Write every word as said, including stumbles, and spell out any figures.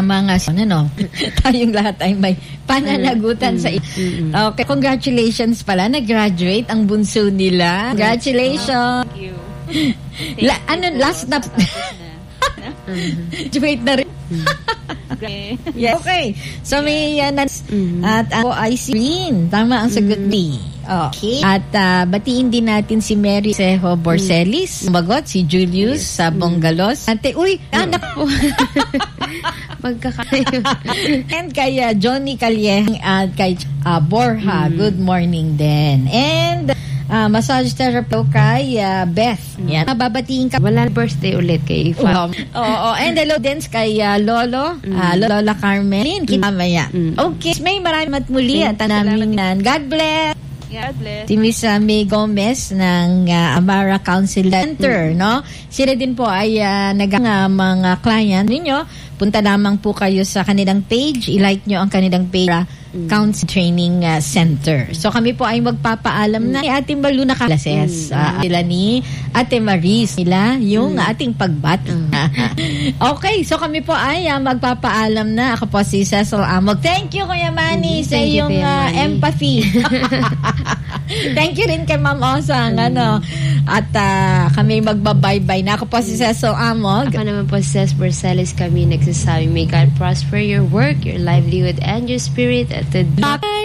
mga ano, tayong lahat ay may pananagutan sa okay, congratulations pala, nag-graduate ang bunso nila. Congratulations. Thank you. La, ano, last na graduate na rin. Yes. Okay. So may uh, mm-hmm. at ako uh, ay si Green. Tama ang sagot ni. Mm-hmm. Okay. At uh, batiin din natin si Mary Sejo Borcelis. Sumagot si Julius yes. sa Bongalos. Ate, uy, mm-hmm. anak po. Magkakayo. And kay uh, Johnny Calyeng at kay uh, Borja. Mm-hmm. Good morning din. And Uh, massage therapy kay uh, Beth. Mm. Yan. Babatiin ka. Wala birthday ulit kay Ifa. Oo. Oh, oh, and hello din kay uh, Lolo. Mm. Uh, Lola Carmen. Mm. Mamaya. Mm. Okay. May maraming muli at namin nan. God bless. God bless. Si Miss uh, May Gomez ng uh, Amara Council Center, mm. no? Sila din po ay uh, nag uh, mga client ninyo. Punta lamang po kayo sa kanilang page. I-like nyo ang kanilang page. Mm. Council Training uh, Center. So kami po ay magpapaalam mm. na ni Ate Malu na kalases. Mm. Uh, sila ni Ate Maris nila yung mm. ating pagbati. Mm. Okay, so kami po ay uh, magpapaalam na. Ako po si Cecil Amog. Thank you Kuya Manny mm. sa iyong uh, empathy. Thank you rin kay Ma'am Osang. Mm. Ano, at uh, kami magbabaybay na. Ako po si Cecil Amog. Ako naman po si Cez Borcelis. Kami nagsasabi, may God prosper your work, your livelihood, and your spirit at the